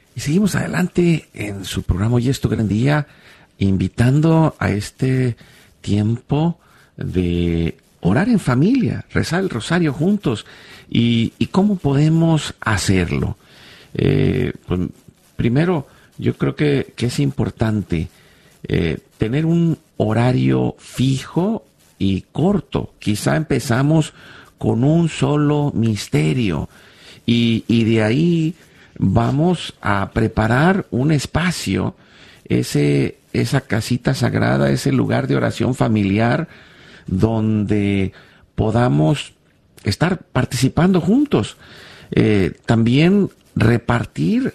Y seguimos adelante en su programa Hoy es tu gran día, invitando a este tiempo de orar en familia, rezar el rosario juntos. ¿Y cómo podemos hacerlo? Pues, primero, yo creo que es importante tener un horario fijo y corto. Quizá empezamos con un solo misterio y de ahí vamos a preparar un espacio, esa casita sagrada, ese lugar de oración familiar donde podamos estar participando juntos. También repartir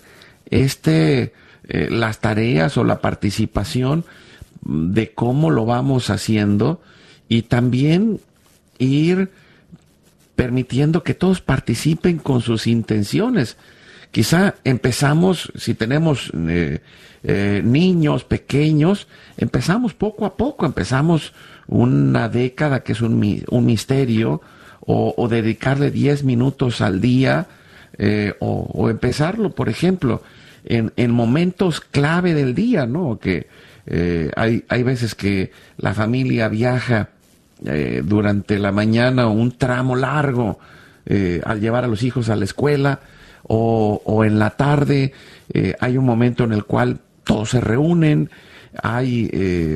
las tareas o la participación de cómo lo vamos haciendo y también ir permitiendo que todos participen con sus intenciones. Quizá empezamos, si tenemos niños pequeños, empezamos poco a poco, empezamos una década que es un misterio, o dedicarle 10 minutos al día, o empezarlo, por ejemplo, en momentos clave del día, ¿no? Que hay veces que la familia viaja durante la mañana un tramo largo al llevar a los hijos a la escuela, o en la tarde hay un momento en el cual todos se reúnen. Hay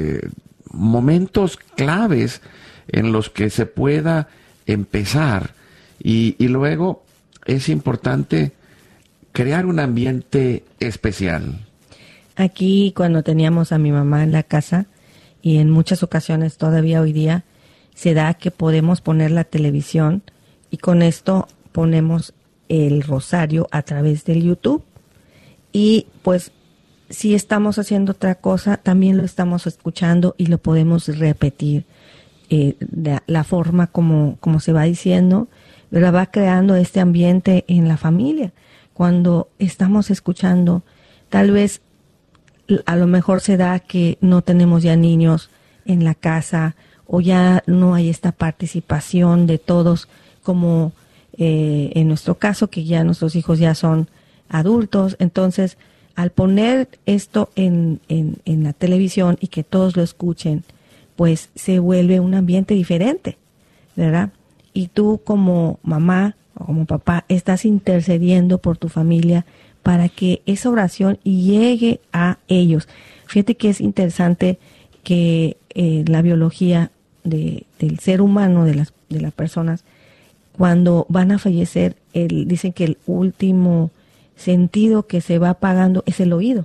momentos claves en los que se pueda empezar y luego es importante crear un ambiente especial. Aquí, cuando teníamos a mi mamá en la casa, y en muchas ocasiones todavía hoy día, se da que podemos poner la televisión y con esto ponemos el rosario a través del YouTube. Y pues si estamos haciendo otra cosa, también lo estamos escuchando y lo podemos repetir. La forma como se va diciendo, ¿verdad? Va creando este ambiente en la familia. Cuando estamos escuchando, tal vez a lo mejor se da que no tenemos ya niños en la casa o ya no hay esta participación de todos como en nuestro caso, que ya nuestros hijos ya son adultos. Entonces, al poner esto en la televisión y que todos lo escuchen, pues se vuelve un ambiente diferente, ¿verdad? Y tú como mamá o como papá estás intercediendo por tu familia para que esa oración llegue a ellos. Fíjate que es interesante que la biología del ser humano, de las personas, cuando van a fallecer, dicen que el último sentido que se va apagando es el oído.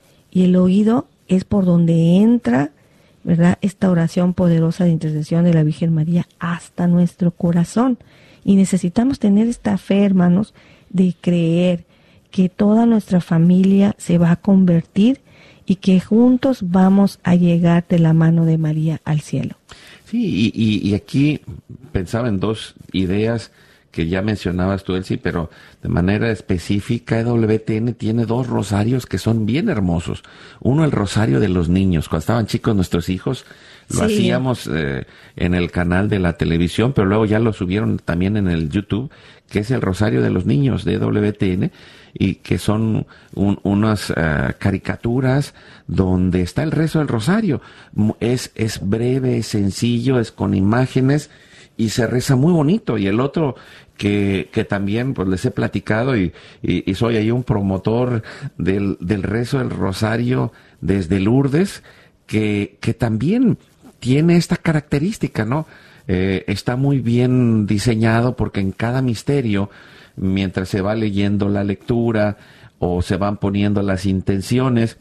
Y el oído es por donde entra, ¿verdad?, esta oración poderosa de intercesión de la Virgen María hasta nuestro corazón. Y necesitamos tener esta fe, hermanos, de creer que toda nuestra familia se va a convertir y que juntos vamos a llegar de la mano de María al cielo. Sí, y aquí pensaba en dos ideas que ya mencionabas tú, Elsie, pero de manera específica, EWTN tiene dos rosarios que son bien hermosos. Uno, el rosario de los niños. Cuando estaban chicos nuestros hijos, lo hacíamos en el canal de la televisión, pero luego ya lo subieron también en el YouTube, que es el rosario de los niños de EWTN, y que son unas caricaturas donde está el rezo del rosario. Es breve, es sencillo, es con imágenes y se reza muy bonito. Y el otro que también pues les he platicado y soy ahí un promotor del rezo del rosario desde Lourdes, que también tiene esta característica, ¿no? Está muy bien diseñado porque en cada misterio, mientras se va leyendo la lectura o se van poniendo las intenciones,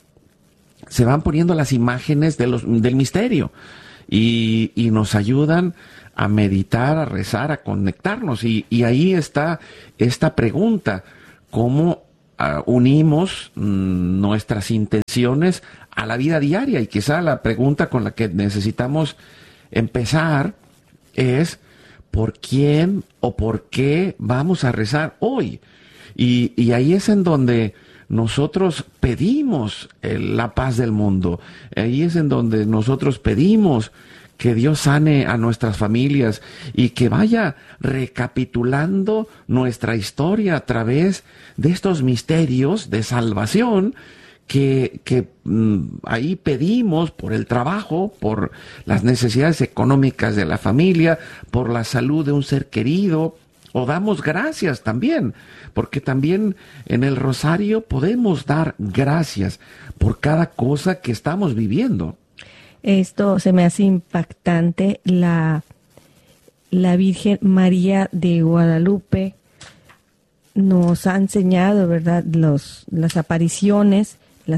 se van poniendo las imágenes del misterio y nos ayudan a meditar, a rezar, a conectarnos. Y ahí está esta pregunta: ¿cómo unimos nuestras intenciones a la vida diaria? Y quizá la pregunta con la que necesitamos empezar es: ¿por quién o por qué vamos a rezar hoy? Y ahí es en donde nosotros pedimos la paz del mundo. Ahí es en donde nosotros pedimos que Dios sane a nuestras familias y que vaya recapitulando nuestra historia a través de estos misterios de salvación que ahí pedimos por el trabajo, por las necesidades económicas de la familia, por la salud de un ser querido, o damos gracias también, porque también en el rosario podemos dar gracias por cada cosa que estamos viviendo. Esto se me hace impactante. La Virgen María de Guadalupe nos ha enseñado, ¿verdad?, las apariciones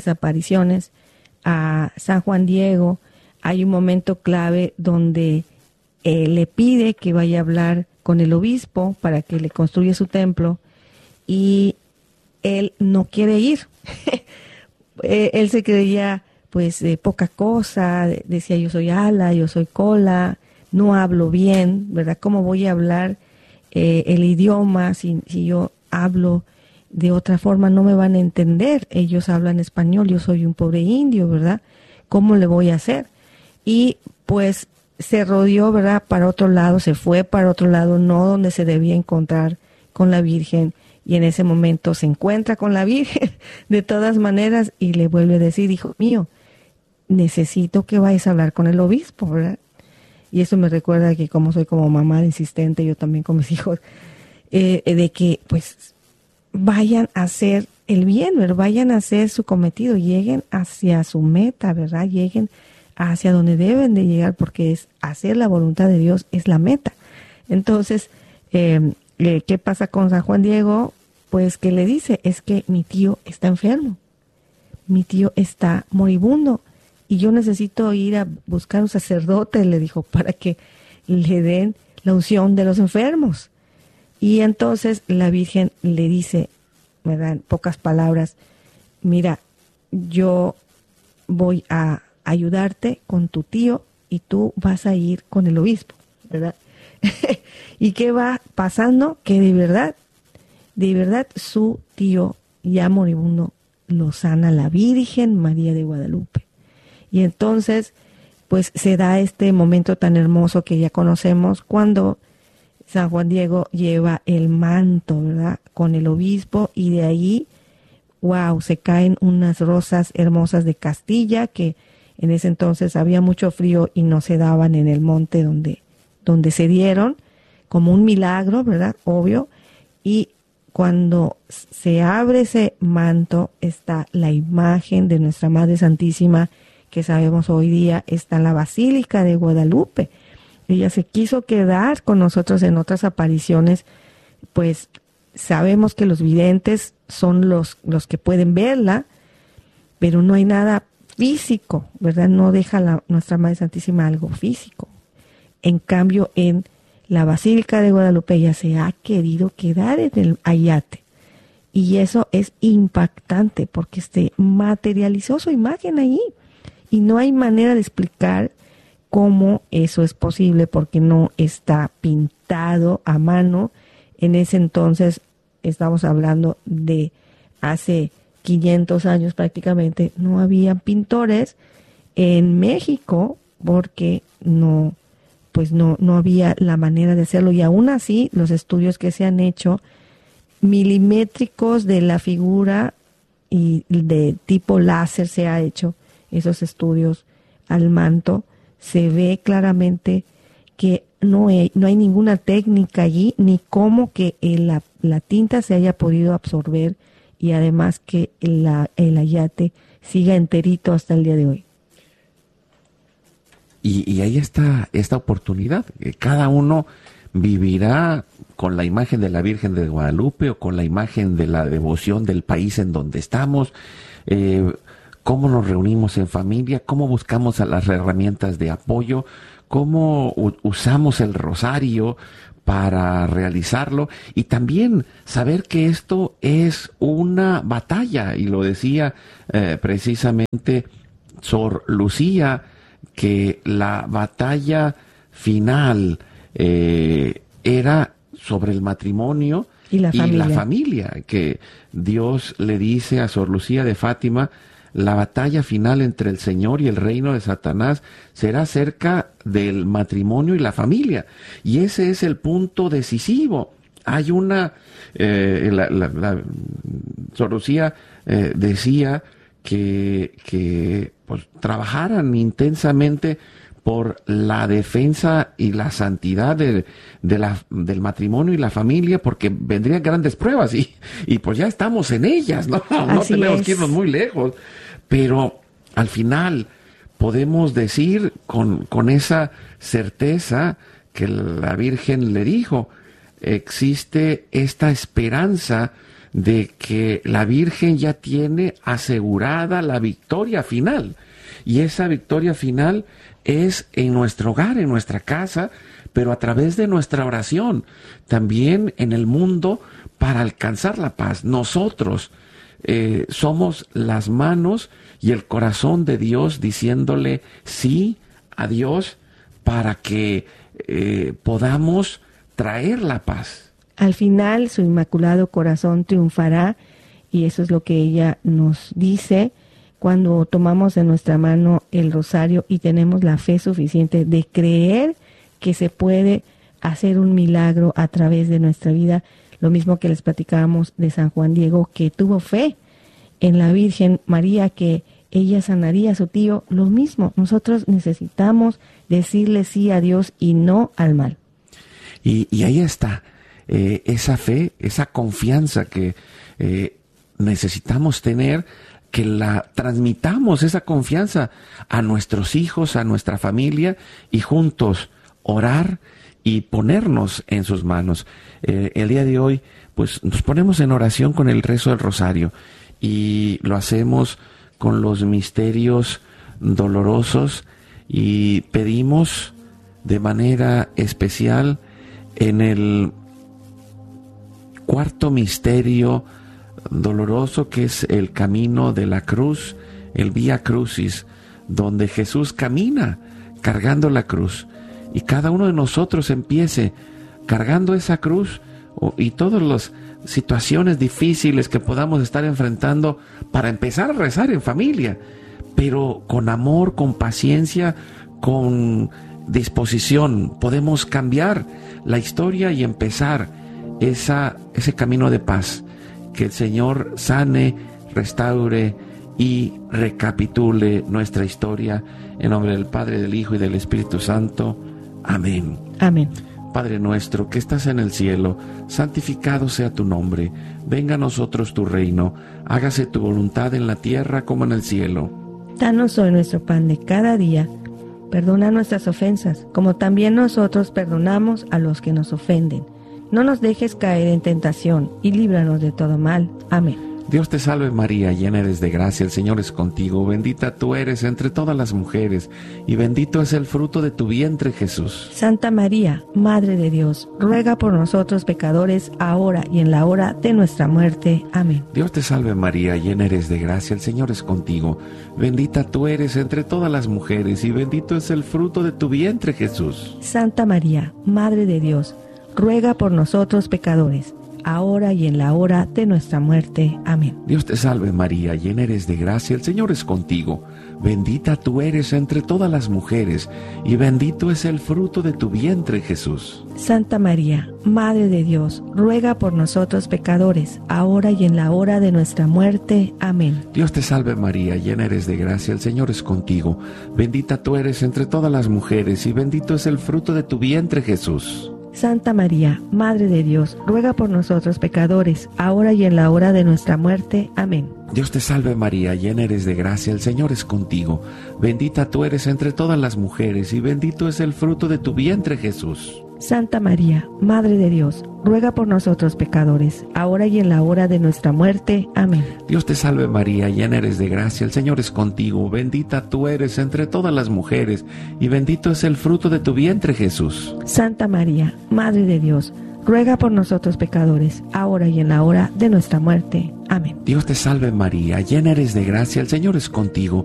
a San Juan Diego. Hay un momento clave donde le pide que vaya a hablar con el obispo para que le construya su templo y él no quiere ir. Él se creía pues poca cosa, decía yo soy ala, yo soy cola, no hablo bien, ¿verdad? ¿Cómo voy a hablar el idioma si yo hablo de otra forma? No me van a entender, ellos hablan español, yo soy un pobre indio, ¿verdad? ¿Cómo le voy a hacer? Y pues se rodeó, ¿verdad?, para otro lado, se fue para otro lado, no donde se debía encontrar con la Virgen, y en ese momento se encuentra con la Virgen de todas maneras y le vuelve a decir, hijo mío, necesito que vayas a hablar con el obispo, ¿verdad? Y eso me recuerda que como soy como mamá insistente, yo también con mis hijos, de que pues vayan a hacer el bien, ¿verdad? Vayan a hacer su cometido, lleguen hacia su meta, ¿verdad? Lleguen hacia donde deben de llegar, porque es hacer la voluntad de Dios, es la meta. Entonces, ¿qué pasa con San Juan Diego? Pues que le dice, es que mi tío está enfermo, mi tío está moribundo, y yo necesito ir a buscar un sacerdote, le dijo, para que le den la unción de los enfermos. Y entonces la Virgen le dice, ¿verdad?, en pocas palabras, mira, yo voy a ayudarte con tu tío y tú vas a ir con el obispo, ¿verdad? ¿Y qué va pasando? Que de verdad su tío ya moribundo lo sana la Virgen María de Guadalupe. Y entonces pues se da este momento tan hermoso que ya conocemos cuando San Juan Diego lleva el manto, ¿verdad?, con el obispo, y de ahí, wow, se caen unas rosas hermosas de Castilla, que en ese entonces había mucho frío y no se daban en el monte donde se dieron, como un milagro, ¿verdad?, obvio. Y cuando se abre ese manto está la imagen de nuestra Madre Santísima, que sabemos hoy día está en la Basílica de Guadalupe. Ella se quiso quedar con nosotros en otras apariciones, pues sabemos que los videntes son los que pueden verla, pero no hay nada físico, ¿verdad? No deja nuestra Madre Santísima algo físico. En cambio, en la Basílica de Guadalupe ella se ha querido quedar en el ayate. Y eso es impactante porque se materializó su imagen ahí. Y no hay manera de explicar cómo eso es posible porque no está pintado a mano. En ese entonces, estamos hablando de hace 500 años prácticamente, no había pintores en México porque no había la manera de hacerlo. Y aún así, los estudios que se han hecho milimétricos de la figura y de tipo láser se ha hecho esos estudios al manto, se ve claramente que no hay ninguna técnica allí, ni cómo que la tinta se haya podido absorber, y además que el ayate siga enterito hasta el día de hoy. Y ahí está esta oportunidad. Cada uno vivirá con la imagen de la Virgen de Guadalupe o con la imagen de la devoción del país en donde estamos. Cómo nos reunimos en familia, cómo buscamos a las herramientas de apoyo, cómo usamos el rosario para realizarlo, y también saber que esto es una batalla, y lo decía precisamente Sor Lucía, que la batalla final era sobre el matrimonio y la familia, que Dios le dice a Sor Lucía de Fátima, la batalla final entre el Señor y el reino de Satanás será acerca del matrimonio y la familia. Y ese es el punto decisivo. Hay una... Sor Lucía decía que pues, trabajaran intensamente por la defensa y la santidad del matrimonio y la familia, porque vendrían grandes pruebas y pues ya estamos en ellas, ¿no? No tenemos que irnos muy lejos, pero al final podemos decir con esa certeza que la Virgen le dijo, existe esta esperanza de que la Virgen ya tiene asegurada la victoria final, y esa victoria final es en nuestro hogar, en nuestra casa, pero a través de nuestra oración, también en el mundo, para alcanzar la paz. Nosotros somos las manos y el corazón de Dios diciéndole sí a Dios para que podamos traer la paz. Al final su inmaculado corazón triunfará, y eso es lo que ella nos dice cuando tomamos en nuestra mano el rosario y tenemos la fe suficiente de creer que se puede hacer un milagro a través de nuestra vida. Lo mismo que les platicábamos de San Juan Diego, que tuvo fe en la Virgen María, que ella sanaría a su tío. Lo mismo, nosotros necesitamos decirle sí a Dios y no al mal. Y ahí está esa fe, esa confianza que necesitamos tener, que la transmitamos esa confianza a nuestros hijos, a nuestra familia, y juntos orar y ponernos en sus manos. El día de hoy, pues nos ponemos en oración con el rezo del rosario, y lo hacemos con los misterios dolorosos, y pedimos de manera especial en el cuarto misterio doloroso, que es el camino de la cruz, el Vía Crucis, donde Jesús camina cargando la cruz, y cada uno de nosotros empiece cargando esa cruz y todas las situaciones difíciles que podamos estar enfrentando, para empezar a rezar en familia, pero con amor, con paciencia, con disposición. Podemos cambiar la historia y empezar ese camino de paz. Que el Señor sane, restaure y recapitule nuestra historia. En nombre del Padre, del Hijo y del Espíritu Santo. Amén. Amén. Padre nuestro que estás en el cielo, santificado sea tu nombre. Venga a nosotros tu reino. Hágase tu voluntad en la tierra como en el cielo. Danos hoy nuestro pan de cada día. Perdona nuestras ofensas, como también nosotros perdonamos a los que nos ofenden. No nos dejes caer en tentación, y líbranos de todo mal. Amén. Dios te salve María, llena eres de gracia, el Señor es contigo. Bendita tú eres entre todas las mujeres, y bendito es el fruto de tu vientre, Jesús. Santa María, Madre de Dios, ruega por nosotros pecadores, ahora y en la hora de nuestra muerte. Amén. Dios te salve María, llena eres de gracia, el Señor es contigo. Bendita tú eres entre todas las mujeres, y bendito es el fruto de tu vientre, Jesús. Santa María, Madre de Dios, ruega por nosotros pecadores, ahora y en la hora de nuestra muerte. Amén. Dios te salve María, llena eres de gracia, el Señor es contigo. Bendita tú eres entre todas las mujeres, y bendito es el fruto de tu vientre, Jesús. Santa María, Madre de Dios, ruega por nosotros pecadores, ahora y en la hora de nuestra muerte. Amén. Dios te salve María, llena eres de gracia, el Señor es contigo. Bendita tú eres entre todas las mujeres, y bendito es el fruto de tu vientre, Jesús. Santa María, Madre de Dios, ruega por nosotros pecadores, ahora y en la hora de nuestra muerte. Amén. Dios te salve María, llena eres de gracia, el Señor es contigo. Bendita tú eres entre todas las mujeres, y bendito es el fruto de tu vientre, Jesús. Santa María, Madre de Dios, ruega por nosotros pecadores, ahora y en la hora de nuestra muerte. Amén. Dios te salve María, llena eres de gracia, el Señor es contigo. Bendita tú eres entre todas las mujeres, y bendito es el fruto de tu vientre, Jesús. Santa María, Madre de Dios, ruega por nosotros pecadores, ahora y en la hora de nuestra muerte. Amén. Dios te salve María, llena eres de gracia, el Señor es contigo.